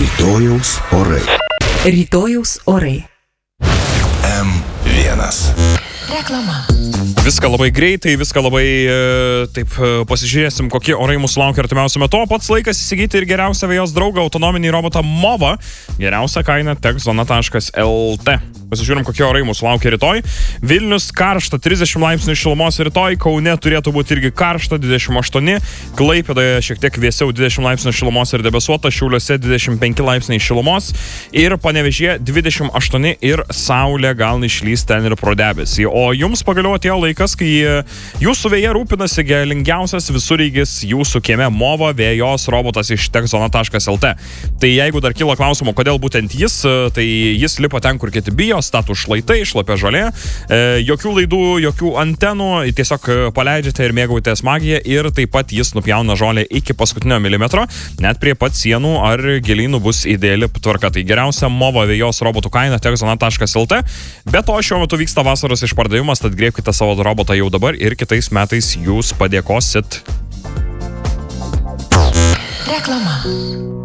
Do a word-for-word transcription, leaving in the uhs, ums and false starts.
Rytojaus orai. Rytojaus orai. M vienas. Reklama. Viską labai greitai, viską labai e, taip e, pasižiūrėsim, kokie orai mūsų laukia artimiausiu metu. Pats laikas įsigyti ir geriausią vėjos draugą autonominį robotą Mova. Geriausia kaina techzona taškas lt. Pasižiūrim, kokie orai mūsų laukia rytoj. Vilnius karšta, trisdešimt laipsnių šilumos rytoj. Kaune turėtų būti irgi karšta, dvidešimt aštuoni. Klaipėdoje šiek tiek vėsiau, dvidešimt laipsnių šilumos ir debesuota. Šiauliuose dvidešimt penki laipsniai šilumos. Ir Panevėžyje dvidešimt aštuoni ir saulė gal išlys ten ir pro debesį. O jums pagaliau atėjo laikas, kai jūsų vėja rūpinasi galingiausias visureigis jūsų kieme Mova vėjos robotas iš techzona taškas lt. Tai jeigu dar kyla klausimų, kodėl būtent jis, tai jis lipa ten, kur kiti bijo, statų šlaitai, šlapia žolė, e, jokių laidų, jokių antenų, tiesiog paleidžiate ir mėgaujatės magiją ir taip pat jis nupjauna žolę iki paskutinio milimetro, net prie pat sienų ar gėlynų bus ideali tvarka. Tai geriausia Mova vėjos robotų kaina techzona taškas lt. Be to šiuo metu vyksta vasaros išpardavimas, tad griebkite savo robotą jau dabar ir kitais metais jūs padėkosit. Reklama.